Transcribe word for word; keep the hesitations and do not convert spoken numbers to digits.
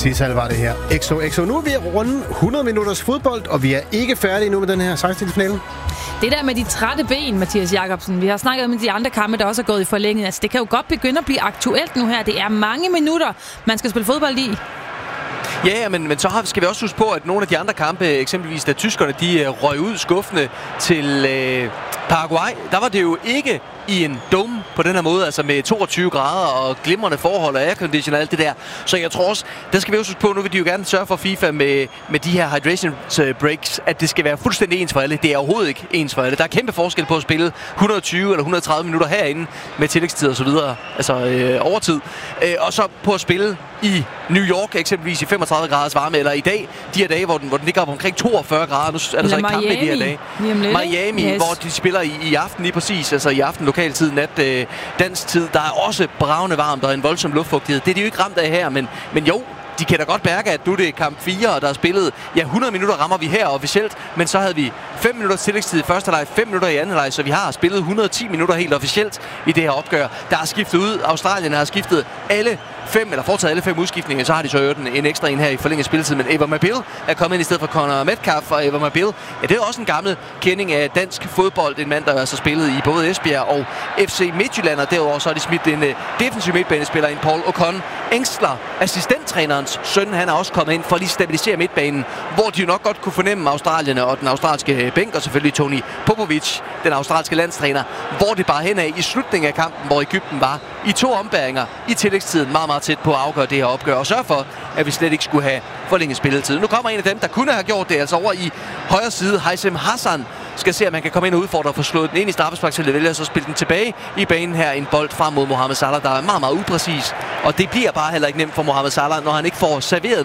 Sissal var det her. X O X O. Nu er vi rundt hundrede minutters fodbold, og vi er ikke færdige nu med den her sekstende-finale. Det der med de trætte ben, Mathias Jakobsen. Vi har snakket om de andre kampe, der også er gået i forlænget. Altså, det kan jo godt begynde at blive aktuelt nu her. Det er mange minutter, man skal spille fodbold i. Ja, men, men så skal vi også huske på, at nogle af de andre kampe, eksempelvis da tyskerne, de røg ud skuffende til øh, Paraguay, der var det jo ikke i en dome på den her måde, altså med toogtyve grader og glimrende forhold og aircondition og alt det der. Så jeg tror også, der skal vi også huske på, nu vil de jo gerne sørge for FIFA med, med de her hydration breaks, at det skal være fuldstændig ens for alle. Det er overhovedet ikke ens for alle. Der er kæmpe forskel på at spille et hundrede og tyve eller et hundrede og tredive minutter herinde med tillægstid og så videre, altså øh, overtid. Øh, og så på at spille i New York eksempelvis i femogtredive graders varme, eller i dag, de her dage, hvor den, hvor den ligger på omkring toogfyrre grader. Nu er der så ikke kampe i de her dage. Miami, yes. Hvor de spiller i, i aften lige præcis, altså i aften lokal tid, nat øh, dansk tid. Der er også bravende varmt og en voldsom luftfugtighed. Det er de jo ikke ramt af her, men, men jo, de kan da godt mærke, at nu det er kamp fire, og der er spillet, ja, hundrede minutter rammer vi her officielt, men så havde vi fem minutter tillægstid i første leg, fem minutter i anden leg, så vi har spillet et hundrede og ti minutter helt officielt i det her opgør. Der er skiftet ud. Australien har skiftet alle fem, eller foretaget alle fem udskiftninger, så har de så øvet en, en ekstra en her i forlænget spilletid, men Ever Mabil er kommet ind i stedet for Connor Metcalf, og Ever Mabil, ja, det er også en gammel kending af dansk fodbold, en mand, der har altså spillet i både Esbjerg og F C Midtjylland, og derudover så har de smidt en uh, defensiv midtbanespiller, en Paul Ocon Engstler, assistenttrænerens søn, han er også kommet ind for at lige stabilisere midtbanen, hvor de jo nok godt kunne fornemme australierne og den australske bænk, og selvfølgelig Tony Popovic, den australske landstræner, hvor det bare hen af i slutningen af kampen, hvor Egypten var i to ombæringer i tillægstiden meget, meget tæt på at afgøre det her opgør, og sørge for, at vi slet ikke skulle have forlænget spilletid. Nu kommer en af dem, der kunne have gjort det, altså over i højre side, Haysem Hassan, skal se, at man kan komme ind og udfordre og få slået den ind i straffesparksfeltet, vælger så spille den tilbage i banen her, en bold frem mod Mohamed Salah, der er meget, meget upræcis, og det bliver bare heller ikke nemt for Mohamed Salah, når han ikke får serveret